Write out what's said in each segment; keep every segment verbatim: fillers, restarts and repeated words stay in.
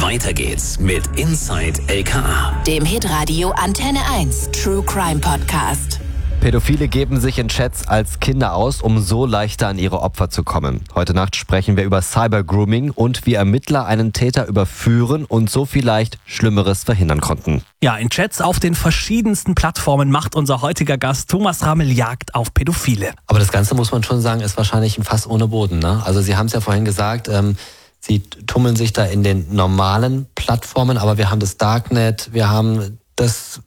Weiter geht's mit Inside L K A, dem Hitradio Antenne eins True Crime Podcast. Pädophile geben sich in Chats als Kinder aus, um so leichter an ihre Opfer zu kommen. Heute Nacht sprechen wir über Cybergrooming und wie Ermittler einen Täter überführen und so vielleicht Schlimmeres verhindern konnten. Ja, in Chats auf den verschiedensten Plattformen macht unser heutiger Gast Thomas Rammel Jagd auf Pädophile. Aber das Ganze, muss man schon sagen, ist wahrscheinlich ein Fass ohne Boden, ne? Also Sie haben es ja vorhin gesagt, ähm, Sie tummeln sich da in den normalen Plattformen, aber wir haben das Darknet, wir haben das,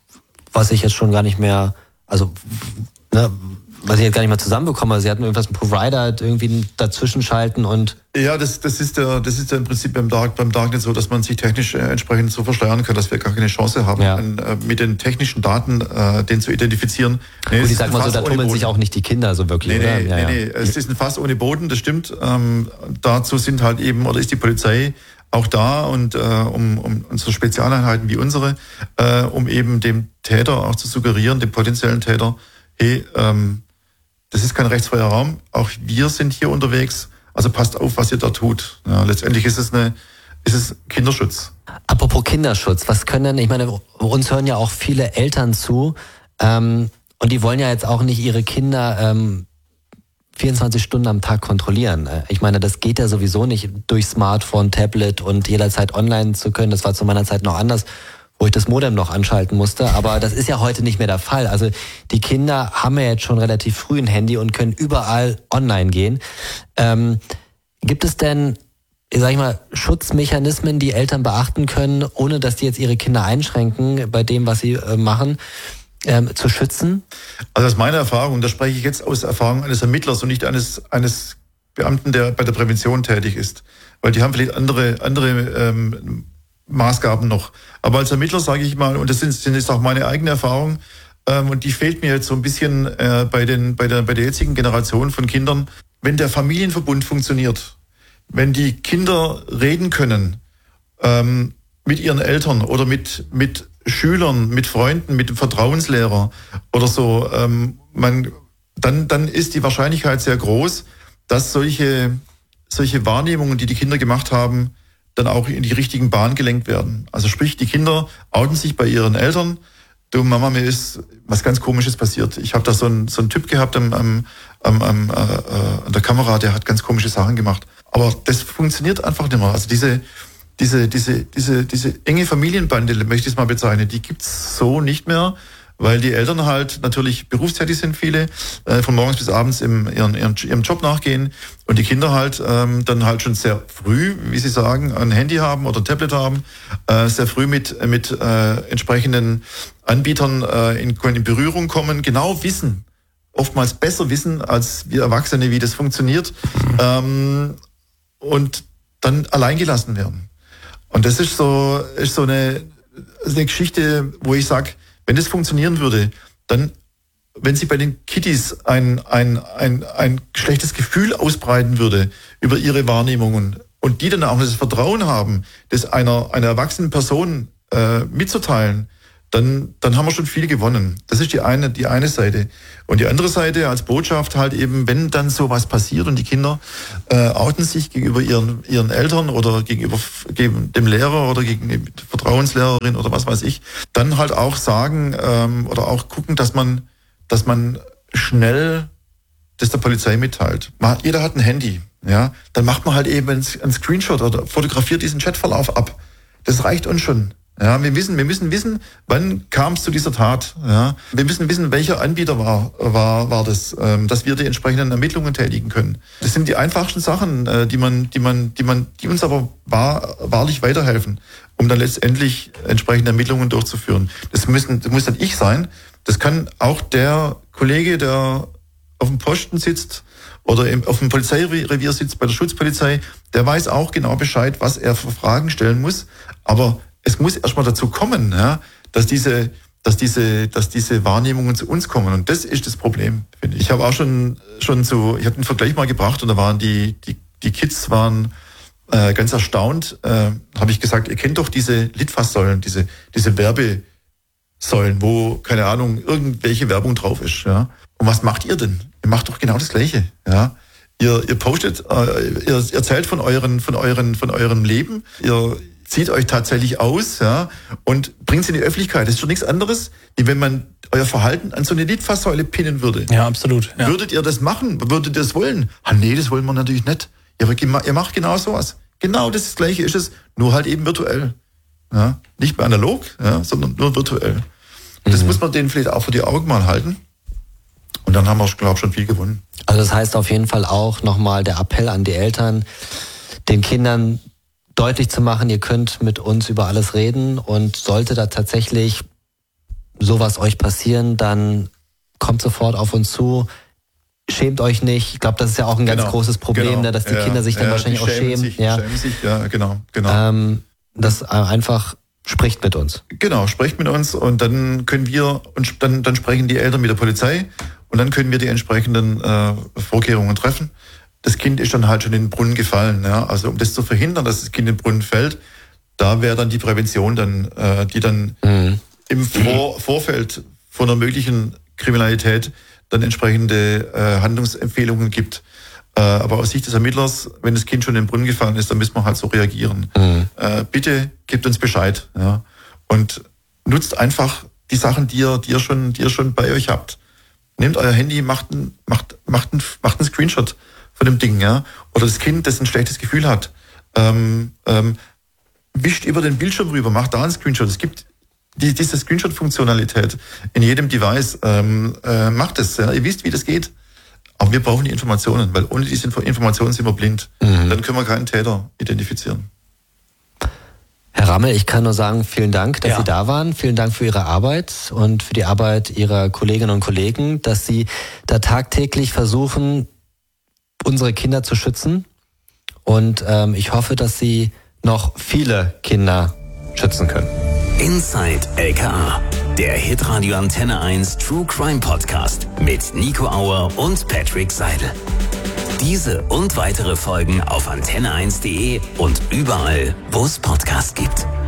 was ich jetzt schon gar nicht mehr... Also, ne, was ich jetzt gar nicht mal zusammenbekomme, sie hatten irgendwas mit Provider irgendwie dazwischen schalten und... Ja, das, das ist der, das ist der im Prinzip beim, Dark, beim Darknet so, dass man sich technisch äh, entsprechend so verschleiern kann, dass wir gar keine Chance haben, ja. an, äh, mit den technischen Daten äh, den zu identifizieren. Nee, und ich sag mal so, da tummeln sich auch nicht die Kinder so wirklich, nee, oder? Nee, ja, nee, ja. nee, es ist ein Fass ohne Boden, das stimmt. Ähm, dazu sind halt eben, oder ist die Polizei auch da und äh, um, um unsere Spezialeinheiten wie unsere, äh, um eben dem Täter auch zu suggerieren, dem potenziellen Täter, hey, ähm, das ist kein rechtsfreier Raum, auch wir sind hier unterwegs, also passt auf, was ihr da tut. Ja, letztendlich ist es eine, ist es Kinderschutz. Apropos Kinderschutz, was können denn, ich meine, uns hören ja auch viele Eltern zu, ähm, und die wollen ja jetzt auch nicht ihre Kinder ähm, vierundzwanzig Stunden am Tag kontrollieren. Ich meine, das geht ja sowieso nicht durch Smartphone, Tablet und jederzeit online zu können. Das war zu meiner Zeit noch anders, wo ich das Modem noch anschalten musste. Aber das ist ja heute nicht mehr der Fall. Also die Kinder haben ja jetzt schon relativ früh ein Handy und können überall online gehen. Ähm, gibt es denn, sag ich mal, Schutzmechanismen, die Eltern beachten können, ohne dass die jetzt ihre Kinder einschränken bei dem, was sie äh, machen? Ähm, zu schützen? Also aus meiner Erfahrung, da spreche ich jetzt aus Erfahrung eines Ermittlers und nicht eines eines Beamten, der bei der Prävention tätig ist. Weil die haben vielleicht andere andere ähm, Maßgaben noch. Aber als Ermittler sage ich mal, und das sind, sind jetzt auch meine eigene Erfahrung, ähm, und die fehlt mir jetzt so ein bisschen äh, bei den bei der bei der jetzigen Generation von Kindern, wenn der Familienverbund funktioniert, wenn die Kinder reden können ähm, mit ihren Eltern oder mit mit Schülern, mit Freunden, mit dem Vertrauenslehrer oder so, ähm, man, dann, dann ist die Wahrscheinlichkeit sehr groß, dass solche, solche Wahrnehmungen, die die Kinder gemacht haben, dann auch in die richtigen Bahnen gelenkt werden. Also sprich, die Kinder outen sich bei ihren Eltern. Du Mama, mir ist was ganz Komisches passiert. Ich habe da so einen so einen Typ gehabt am, am, am, am, äh, an der Kamera, der hat ganz komische Sachen gemacht. Aber das funktioniert einfach nicht mehr. Also diese Diese, diese, diese, diese enge Familienbande, möchte ich es mal bezeichnen, die gibt's so nicht mehr, weil die Eltern halt natürlich berufstätig sind, viele, äh, von morgens bis abends im, ihren, ihren, ihrem Job nachgehen und die Kinder halt ähm, dann halt schon sehr früh, wie sie sagen, ein Handy haben oder ein Tablet haben, äh, sehr früh mit, mit äh, entsprechenden Anbietern äh, in, in Berührung kommen, genau wissen, oftmals besser wissen als wir Erwachsene, wie das funktioniert, ähm, und dann allein gelassen werden. Und das ist so, ist so eine, eine Geschichte, wo ich sage, wenn das funktionieren würde, dann, wenn sich bei den Kiddies ein, ein, ein, ein schlechtes Gefühl ausbreiten würde über ihre Wahrnehmungen und die dann auch das Vertrauen haben, das einer, einer erwachsenen Person äh, mitzuteilen, dann, dann haben wir schon viel gewonnen. Das ist die eine, die eine Seite. Und die andere Seite als Botschaft halt eben, wenn dann sowas passiert und die Kinder äh, outen sich gegenüber ihren, ihren Eltern oder gegenüber gegen dem Lehrer oder gegen die Vertrauenslehrerin oder was weiß ich, dann halt auch sagen ähm, oder auch gucken, dass man, dass man schnell das der Polizei mitteilt. Man, jeder hat ein Handy, ja, dann macht man halt eben einen Screenshot oder fotografiert diesen Chatverlauf ab. Das reicht uns schon. Ja, wir wissen, wir müssen wissen, wann kam es zu dieser Tat. Ja, wir müssen wissen, welcher Anbieter war, war, war das, ähm, dass wir die entsprechenden Ermittlungen tätigen können. Das sind die einfachsten Sachen, äh, die man, die man, die man, die uns aber wahr, wahrlich weiterhelfen, um dann letztendlich entsprechende Ermittlungen durchzuführen. Das müssen, das muss dann ich sein. Das kann auch der Kollege, der auf dem Posten sitzt oder im, auf dem Polizeirevier sitzt bei der Schutzpolizei, der weiß auch genau Bescheid, was er für Fragen stellen muss. Aber es muss erstmal dazu kommen, ja, dass diese, dass diese, dass diese Wahrnehmungen zu uns kommen. Und das ist das Problem, finde ich. Ich habe auch schon, schon so, ich habe einen Vergleich mal gebracht und da waren die, die, die Kids waren äh, ganz erstaunt. Äh, habe ich gesagt, ihr kennt doch diese Litfaßsäulen, diese, diese Werbesäulen, wo, keine Ahnung, irgendwelche Werbung drauf ist, ja. Und was macht ihr denn? Ihr macht doch genau das Gleiche, ja. Ihr, ihr postet, äh, ihr erzählt von euren, von euren, von eurem Leben, ihr zieht euch tatsächlich aus, ja, und bringt es in die Öffentlichkeit. Das ist schon nichts anderes, wie wenn man euer Verhalten an so eine Litfaßsäule pinnen würde. Ja, absolut. Ja. Würdet ihr das machen? Würdet ihr das wollen? Ah, nee, das wollen wir natürlich nicht. Ja, aber ihr macht genau sowas. Genau das Gleiche ist es, nur halt eben virtuell. Ja, nicht mehr analog, ja, sondern nur virtuell. Und das mhm. muss man denen vielleicht auch vor die Augen mal halten. Und dann haben wir, glaube ich, schon viel gewonnen. Also das heißt auf jeden Fall auch nochmal der Appell an die Eltern, den Kindern deutlich zu machen, ihr könnt mit uns über alles reden und sollte da tatsächlich sowas euch passieren, dann kommt sofort auf uns zu. Schämt euch nicht. Ich glaube, das ist ja auch ein ganz genau, großes Problem, genau, ne, dass die ja, Kinder sich dann ja, wahrscheinlich auch schämen. Sich, ja. schämen sich, ja, genau, genau. Ähm, das einfach spricht mit uns. Genau, spricht mit uns und dann können wir, und dann, dann sprechen die Eltern mit der Polizei und dann können wir die entsprechenden äh, Vorkehrungen treffen. Das Kind ist dann halt schon in den Brunnen gefallen. Ja? Also um das zu verhindern, dass das Kind in den Brunnen fällt, da wäre dann die Prävention dann, äh, die dann mhm. im Vor- Vorfeld von einer möglichen Kriminalität dann entsprechende äh, Handlungsempfehlungen gibt. Äh, aber aus Sicht des Ermittlers, wenn das Kind schon in den Brunnen gefallen ist, dann müssen wir halt so reagieren. Mhm. Äh, bitte gebt uns Bescheid. Ja? Und nutzt einfach die Sachen, die ihr, die ihr schon, die ihr schon bei euch habt. Nehmt euer Handy, macht ein, macht, macht ein, macht einen Screenshot von dem Ding, ja. Oder das Kind, das ein schlechtes Gefühl hat, ähm, ähm, wischt über den Bildschirm rüber, macht da einen Screenshot. Es gibt die, diese Screenshot-Funktionalität in jedem Device. Ähm, äh, macht es, ja. Ihr wisst, wie das geht. Aber wir brauchen die Informationen, weil ohne diese Informationen sind wir blind. Mhm. Dann können wir keinen Täter identifizieren. Herr Rammel, ich kann nur sagen, vielen Dank, dass ja. Sie da waren. Vielen Dank für Ihre Arbeit und für die Arbeit Ihrer Kolleginnen und Kollegen, dass Sie da tagtäglich versuchen, unsere Kinder zu schützen. Und ähm, ich hoffe, dass Sie noch viele Kinder schützen können. Inside L K A, der Hitradio Antenne eins True Crime Podcast mit Nico Auer und Patrick Seidel. Diese und weitere Folgen auf antenne eins punkt de und überall, wo es Podcasts gibt.